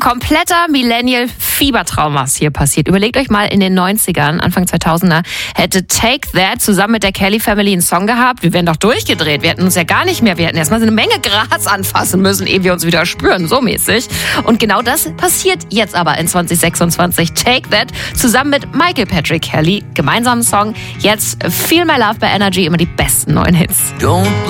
Kompletter Millennial-Fiebertraum, was hier passiert. Überlegt euch mal, in den 90ern, Anfang 2000er, hätte Take That zusammen mit der Kelly Family einen Song gehabt. Wir wären doch durchgedreht. Wir hätten uns ja gar nicht mehr, wir hätten erstmal so eine Menge Gras anfassen müssen, ehe wir uns wieder spüren, so mäßig. Und genau das passiert jetzt aber in 2026. Take That zusammen mit Michael Patrick Kelly, gemeinsamen Song. Jetzt Feel My Love bei Energy, immer die besten neuen Hits.